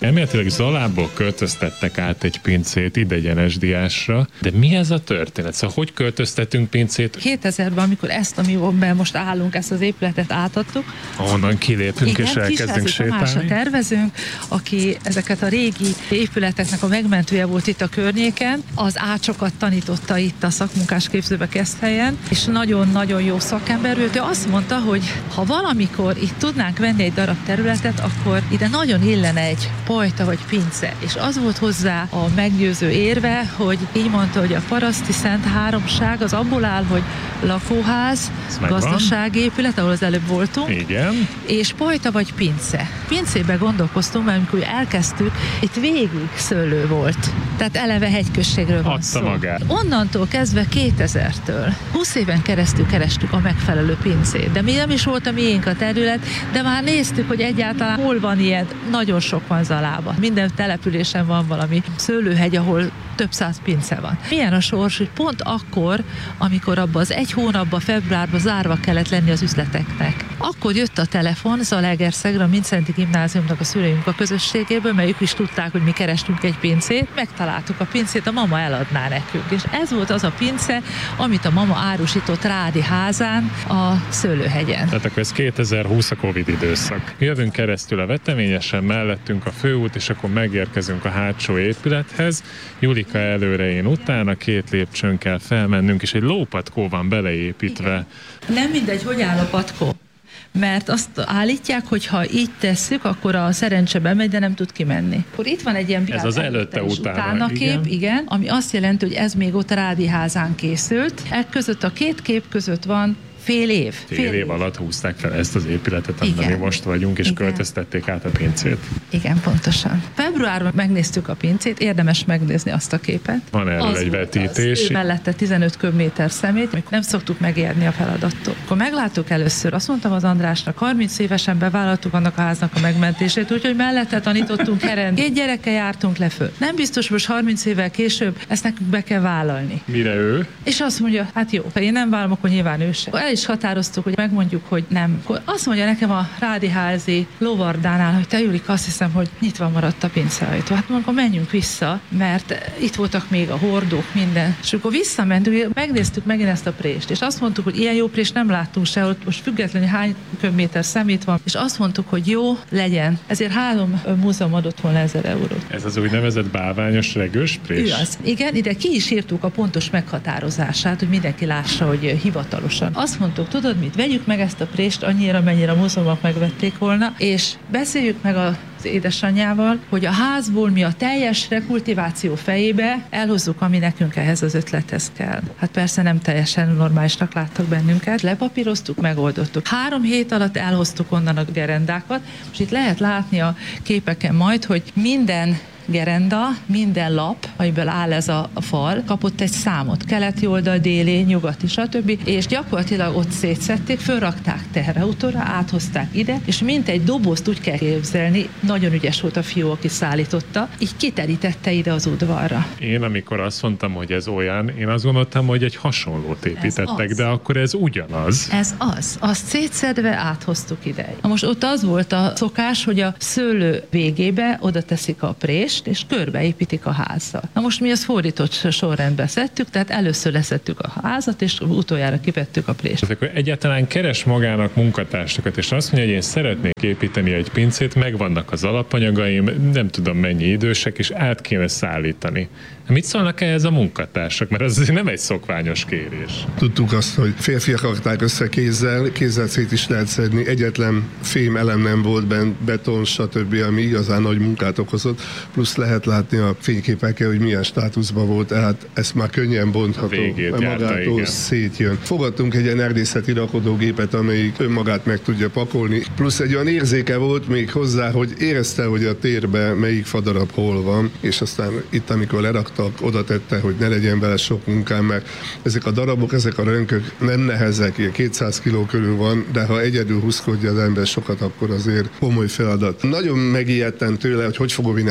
Elméletileg Zalából költöztettek át egy pincét Idegyenes-Diásra, de mi ez a történet? Szóval hogy költöztetünk pincét? 2000-ben, amikor ezt, amiben most állunk, ezt az épületet átadtuk. Onnan kilépünk, igen, és elkezdünk sétálni. Tamásra tervezünk, aki ezeket a régi épületeknek a megmentője volt itt a környéken, az ácsokat tanította itt a szakmunkásképzőbe Keszthelyen, és nagyon-nagyon jó szakember volt. Ő azt mondta, hogy ha valamikor itt tudnánk venni egy darab területet, akkor ide nagyon illene egy pajta vagy pince. És az volt hozzá a meggyőző érve, hogy így mondta, hogy a paraszti szent háromság az abból áll, hogy lakóház, gazdasági épület, ahol az előbb voltunk, igen, és pajta vagy pince. Pincébe gondolkoztunk, mert amikor elkezdtük, itt végig szőlő volt. Tehát eleve hegyközségről van szó. Magát. Onnantól kezdve 2000-től 20 éven keresztül kerestük a megfelelő pincét. De mi nem is volt a miénk a terület, de már néztük, hogy egyáltalán hol van ilyen. Nagyon sok van Zalában. Minden településen van valami szőlőhegy, ahol több száz pince van. Milyen a sors, hogy pont akkor, amikor abban az egy hónapban, februárban zárva kellett lenni az üzleteknek. Akkor jött a telefon Zalaegerszegre, a Mindszenty Gimnáziumnak a szüleink a közösségéből, mert ők is tudták, hogy mi kerestünk egy pincét. Megtaláltuk a pincét, a mama eladná nekünk. És ez volt az a pince, amit a mama árusított Rádi házán a Szőlőhegyen. Tehát akkor ez 2020 a Covid időszak. Jövünk keresztül a Veteményesen, mellettünk a főút, és akkor megérkezünk a hátsó épülethez. Julika előre, én utána, 2 lépcsőn kell felmennünk, és egy lópatkó van beleépítve. Igen. Nem mindegy, hogy áll a patkó. Mert azt állítják, hogy ha így tesszük, akkor a szerencse bemegy, de nem tud kimenni. Akkor itt van egy ilyen ez az előtte utána kép, igen, ami azt jelenti, hogy ez még ott Rádi házán készült. Között a 2 kép között van fél év. Fél év alatt húzták fel ezt az épületet, amiben mi most vagyunk, és igen, költöztették át a pincét. Igen, pontosan. Februárban megnéztük a pincét, érdemes megnézni azt a képet. Van erről egy vetítés. Az mellette 15 köbméter szemét, amikor nem szoktuk megérni a feladattól. Akkor megláttuk először, azt mondtam az Andrásnak, 30 évesen bevállaltuk annak a háznak a megmentését, úgyhogy mellette tanítottunk heren. 2 gyerekkel jártunk le föl. Nem biztos, most 30 évvel később ezt nekünk be kell vállalni. Mire ő? És azt mondja, hát jó, ha én nem vállalom, akkor nyilván ő se. El is határoztuk, hogy megmondjuk, hogy nem. Akkor azt mondja nekem a Rádiházi lovardánál, hogy te Julika, azt hiszem, hogy nyitva maradt a pinceajtó. Hát mondjuk, menjünk vissza, mert itt voltak még a hordók, minden. És akkor visszamentünk, megnéztük megint ezt a prést, és azt mondtuk, hogy ilyen jó prést nem láttunk sehol, most függetlenül hány köbméter szemét van, és azt mondtuk, hogy jó, legyen. Ezért 3 múzeum adott volna 1000 eurót. Ez az úgynevezett bálványos regős prés? Az. Igen, ide ki is írtuk a pontos meghatározását, hogy mindenki lássa, hogy hivatalosan. Azt mondtuk, tudod mit, vegyük meg ezt a prést annyira, mennyire a múzeumok megvették volna, és beszéljük meg az édesanyjával, hogy a házból mi a teljes rekultiváció fejébe elhozzuk, ami nekünk ehhez az ötlethez kell. Hát persze nem teljesen normálisnak láttak bennünket. Lepapíroztuk, megoldottuk. 3 hét alatt elhoztuk onnan a gerendákat. Most itt lehet látni a képeken majd, hogy minden gerenda, minden lap, amiből áll ez a fal, kapott egy számot. Keleti oldal, déli, nyugati, stb. És gyakorlatilag ott szétszedték, fölrakták teherautóra, áthozták ide, és mint egy dobozt úgy kell képzelni, nagyon ügyes volt a fiú, aki szállította, így kiterítette ide az udvarra. Én amikor azt mondtam, hogy ez olyan, én azt gondoltam, hogy egy hasonlót építettek, de akkor ez ugyanaz. Ez az. Azt szétszedve áthoztuk ide. Na most ott az volt a szokás, hogy a szőlő végébe oda teszik a prést, és körbeépítik a házzal. Na most mi ezt fordított sorrendbe szedtük, tehát először leszettük a házat, és utoljára kivettük a prést. Akkor egyáltalán keres magának munkatársakat, és azt mondja, hogy én szeretnék építeni egy pincét, megvannak az alapanyagaim, nem tudom mennyi idősek, és át kéne szállítani. Mit szólnak ehhez a munkatársak? Mert ez nem egy szokványos kérés. Tudtuk azt, hogy férfiak rakták össze kézzel szét is lehet szedni, egyetlen fém elem nem volt benne, beton, stb., ami igazán nagy munkát okozott, plusz lehet látni a fényképekkel, hogy milyen státuszban volt, tehát ezt már könnyen bontható, magától szétjön. Fogadtunk egy ilyen erdészeti rakodógépet, amelyik önmagát meg tudja pakolni, plusz egy olyan érzéke volt még hozzá, hogy érezte, hogy a térben melyik fadarab hol van, és aztán itt, amikor lerakta, oda tette, hogy ne legyen vele sok munkám, mert ezek a darabok, ezek a rönkök nem nehezek, ilyen 200 kiló körül van, de ha egyedül húszkodja az ember sokat, akkor azért komoly feladat. Nagyon megijedtem tőle, hogy fogom én ezt összerakni,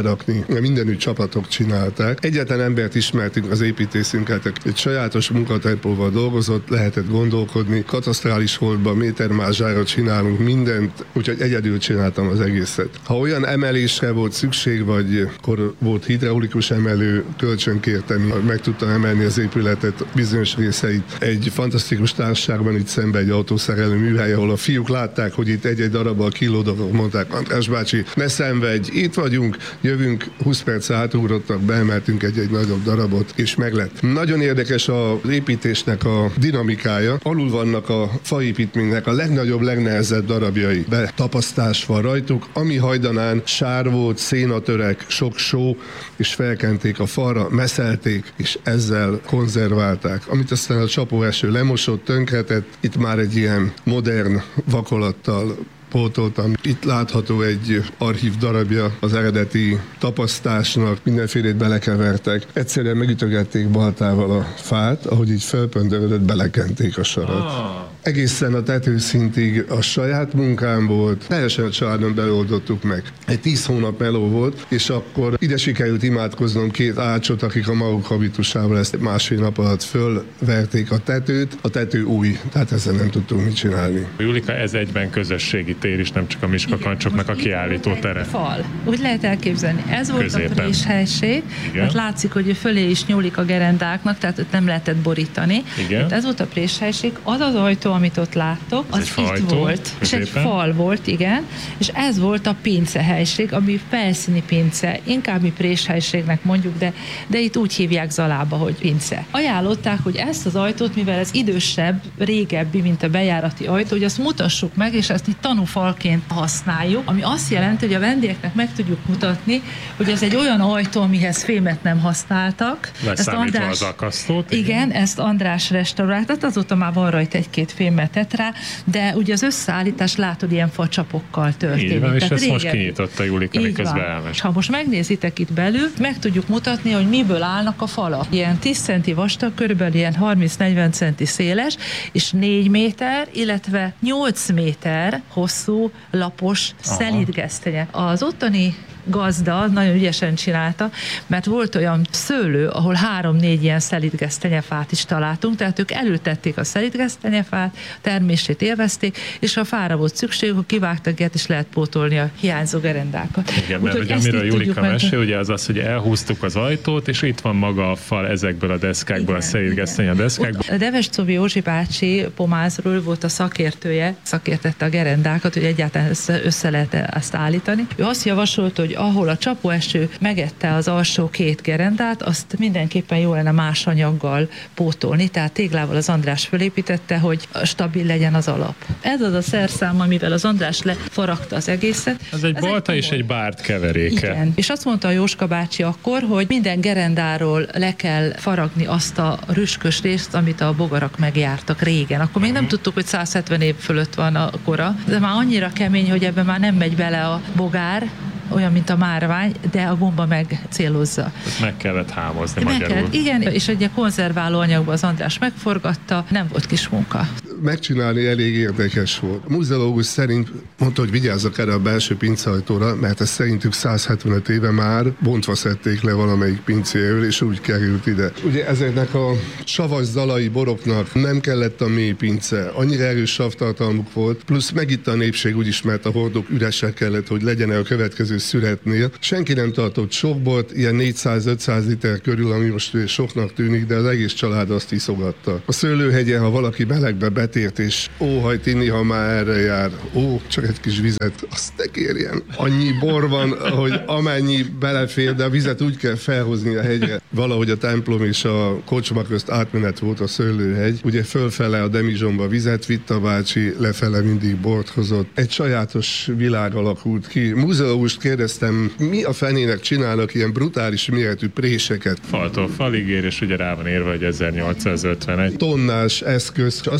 berakni. Mindenütt csapatok csinálták. Egyetlen embert ismertünk az építészünket, egy sajátos munkatempóval dolgozott, lehetett gondolkodni, katasztrális holdban, métermázsára csinálunk mindent, úgyhogy egyedül csináltam az egészet. Ha olyan emelésre volt szükség, vagy akkor volt hidraulikus emelő, kölcsönkértem, meg tudtam emelni az épületet bizonyos részeit. Egy fantasztikus társaságban itt szemben egy autószerelő műhely, ahol a fiúk látták, hogy itt egy-egy darabbal kilódok, mondták, András bácsi, ne szenvedj, itt vagyunk, jövünk, 20 perc átugrottak, beemeltünk egy-egy nagyobb darabot, és meglett. Nagyon érdekes az építésnek a dinamikája. Alul vannak a faépítménynek a legnagyobb, legnehezebb darabjai. Betapasztás van rajtuk, ami hajdanán sár volt, szénatörek, sok só, és felkenték a falra, meszelték, és ezzel konzerválták. Amit aztán a csapóeső lemosott, tönkretett, itt már egy ilyen modern vakolattal pótoltam. Itt látható egy archív darabja az eredeti tapasztásnak, mindenfélét belekevertek. Egyszerűen megütögették baltával a fát, ahogy így felpöndörödött, belekenték a sarat. Egészen a tetőszintig a saját munkám volt, teljesen a családon beoldottuk meg. Egy 10 hónap meló volt, és akkor ide sikerült imádkoznom 2 ácsot, akik a maguk habitusával ezt másfél nap alatt fölverték a tetőt. A tető új, tehát ezzel nem tudtunk mit csinálni. Julika, ez egyben közösségi tér is, nem csak a Miskakancsoknak a kiállító tere. Fal. Úgy lehet elképzelni. Ez volt Középen. A préshelység, mert látszik, hogy fölé is nyúlik a gerendáknak, tehát ott nem lehetett borítani. Igen. Ez volt a préshelység. Az az ajtó, amit ott láttok, az itt ajtó, volt. És középen. egy fal volt, igen. És ez volt a pincehelység, ami felszíni pince. Inkább mi préshelységnek mondjuk, de itt úgy hívják Zalába, hogy pince. Ajánlották, hogy ezt az ajtót, mivel ez idősebb, régebbi, mint a bejárati ajtó, hogy azt mutassuk meg, és ezt itt tanúfalként használjuk, ami azt jelenti, hogy a vendégeknek meg tudjuk mutatni, hogy ez egy olyan ajtó, amihez fémet nem használtak. Leszámítva az akasztót. Igen, ezt András restauráltat, azóta már van rajta egy-két fémet tett rá, de ugye az összeállítás látod, ilyen facsapokkal történik. Így van, és tehát ezt most kinyitotta Julika, miközben elmegy. Ha most megnézitek itt belül, meg tudjuk mutatni, hogy miből állnak a falak. Ilyen 10 centi vastag, körülbelül ilyen 30-40 centi széles, és 4 méter, illetve 8 méter hosszú, lapos szelídgesztenye. Az ottani gazda nagyon ügyesen csinálta, mert volt olyan szőlő, ahol 3-4 ilyen szelídgesztenyefát is találtunk, tehát ők elültették a szelídgesztenyefát, termését élvezték, és ha fára volt szükség, akkor kivágtak ilyet, és lehet pótolni a hiányzó gerendákat. Igen, mert ugye, amiről Julika mesél, ugye az, hogy elhúztuk az ajtót, és itt van maga a fal ezekből a deszkákból, a szelídgesztenye a deszkákból. A Deves Czobi Józsi bácsi Pomázról volt a szakértője, szakértette a gerendákat, hogy egyáltalán össze lehet ezt állítani. Ő azt javasolt, hogy ahol a csapóeső megette az alsó 2 gerendát, azt mindenképpen jó lenne más anyaggal pótolni, tehát téglával az András fölépítette, hogy stabil legyen az alap. Ez az a szerszám, amivel az András lefaragta az egészet. Ez egy balta és egy bárt keveréke. Igen. És azt mondta a Jóska bácsi akkor, hogy minden gerendáról le kell faragni azt a rüskös részt, amit a bogarak megjártak régen. Akkor még nem tudtuk, hogy 170 év fölött van a kora, de már annyira kemény, hogy ebben már nem megy bele a bogár, olyan, mint a márvány, de a gomba meg célozza. Ezt meg kellett hámozni magyarul. Igen, és egy konzerváló anyagba az András megforgatta, nem volt kis munka. Megcsinálni elég érdekes volt. A muzeológus szerint mondta, hogy vigyázzak erre a belső pinceajtóra, mert ezt szerintük 175 éve már bontva szedték le valamelyik pincéről, és úgy került ide. Ugye ezeknek a savas zalai boroknak nem kellett a mély pince, annyira erős savtartalmuk volt, plusz megitta a népség úgyis, mert a hordók üresek kellett, hogy legyen a következő szüretnél. Senki nem tartott sok bort, ilyen 400-500 liter körül, ami most soknak tűnik, de az egész család azt iszogatta. A Szőlőhegyen, ha valaki melegbe betért, és óhajt inni, ha már erre jár, csak egy kis vizet, azt ne kérjen. Annyi bor van, hogy amennyi belefér, de a vizet úgy kell felhozni a hegyre. Valahogy a templom és a kocsma közt átmenet volt a Szőlőhegy. Ugye fölfele a Demizsomba vizet vitt a bácsi, lefele mindig bort hozott. Egy sajátos világ alakult ki. Múzeumust kérdeztem, mi a fenének csinálnak ilyen brutális méretű préseket? Faltól falig ér, és ugye rá van írva, hogy 1851. Tonnás eszköz. Azt mondja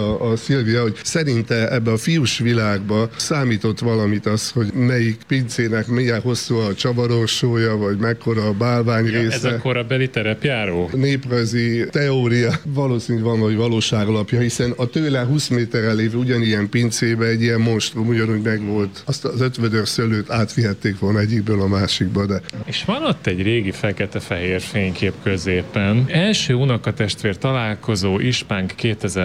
a Szilvia, hogy szerinte ebbe a fiús világba számított valamit az, hogy melyik pincének milyen hosszú a csavarossója, vagy mekkora a bálvány része. Ez a korabeli terepjáró? Néprajzi teória valószínűleg van, hogy valóság alapja, hiszen a tőle 20 méterrel lévő ugyanilyen pincébe egy ilyen monstrum ugyanúgy megvolt. Azt az 50 szőlőt átvihették volna egyikből a másikba, de... És van ott egy régi fekete-fehér fénykép középen. Első unokatestvér találkozó Ispánk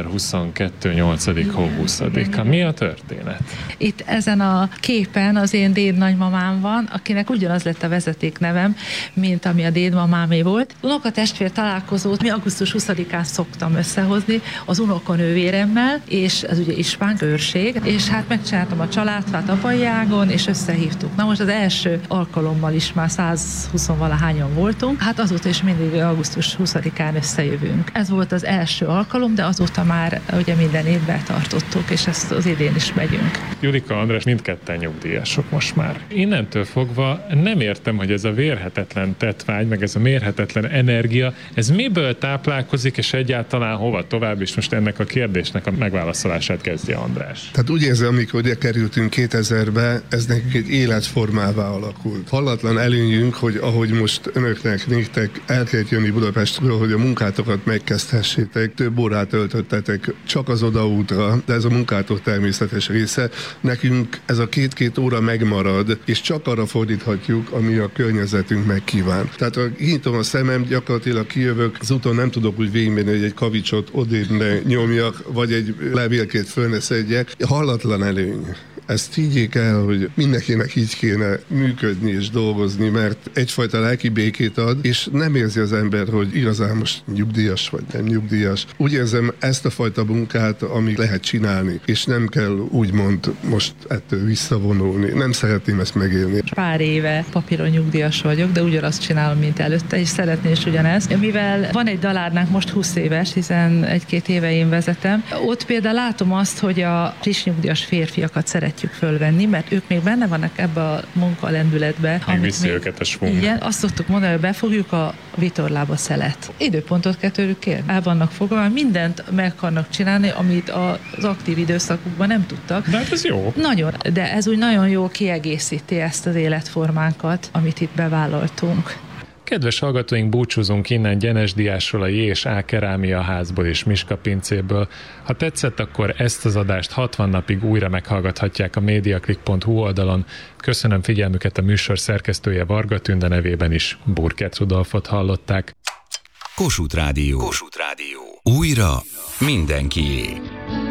2022. 8. hó 20-a. Mi a történet? Itt ezen a képen az én dédnagymamám van, akinek ugyanaz lett a vezetéknevem, mint ami a dédmamámé volt. Unokatestvér találkozót mi augusztus 20-án szoktam összehozni az unokanővéremmel, és ez ugye Ispánk őrség, és hát megcsináltam a családfát apai ágon, és összehívtuk. Na most az első alkalommal is már 120-valahányan voltunk, hát azóta is mindig augusztus 20-án összejövünk. Ez volt az első alkalom, de azóta már ugye minden évben tartottuk, és ezt az idén is megyünk. Julika, András, mindketten nyugdíjasok most már. Innentől fogva nem értem, hogy ez a vérhetetlen tettvágy, meg ez a mérhetetlen energia, ez miből táplálkozik, és egyáltalán hova tovább, és most ennek a kérdésnek a megválaszolását kezdje András. Tehát úgy érzem, amikor ide kerültünk 2000-be, ez nekünk egy életformává alakult. Hallatlan előnyünk, hogy ahogy most önöknek, nektek el kellett jönni Budapestről, hogy a munkátokat megkezdhessétek, több órát töltöttetek csak az odaútra, de ez a munkátok természetes része. Nekünk ez a két óra megmarad, és csak arra fordíthatjuk, ami a környezetünk megkíván. Tehát ha kinyitom a szemem, gyakorlatilag kijövök, az úton nem tudok úgy végigmenni, hogy egy kavicsot odébb ne nyomjak, vagy egy levélkét föl ne szedjek. Hallatlan előny. Ezt higgyék el, hogy mindenkinek így kéne működni és dolgozni, mert egyfajta lelki békét ad, és nem érzi az ember, hogy igazán most nyugdíjas vagy nem nyugdíjas. Úgy érzem ezt a fajta munkát, amit lehet csinálni, és nem kell úgymond most ettől visszavonulni. Nem szeretném ezt megélni. Pár éve papíron nyugdíjas vagyok, de ugyanazt csinálom, mint előtte, és szeretném is ugyanezt. Mivel van egy dalárnánk, most 20 éves, hiszen 1-2 éve én vezetem, ott például látom azt, hogy a friss nyugdíjas férfiakat szeretjük fölvenni, mert ők még benne vannak ebbe a munkalendületbe. Megviszi őket a svung. Igen, azt szoktuk mondani, hogy befogjuk a vitorlába szelet. Időpontot kell tőlük kérni. El vannak fogva, mindent meg akarnak csinálni, amit az aktív időszakukban nem tudtak. De hát ez jó. Nagyon, de ez úgy nagyon jó kiegészíti ezt az életformánkat, amit itt bevállaltunk. Kedves hallgatóink, búcsúzunk innen Gyenes Diásról, a J és A Kerámia házból és Miska pincéből. Ha tetszett, akkor ezt az adást 60 napig újra meghallgathatják a mediaclick.hu oldalon. Köszönöm figyelmüket, a műsor szerkesztője Varga Tünde, nevében is Burkert Rudolfot hallották. Kossuth Rádió. Kossuth Rádió. Újra mindenkié.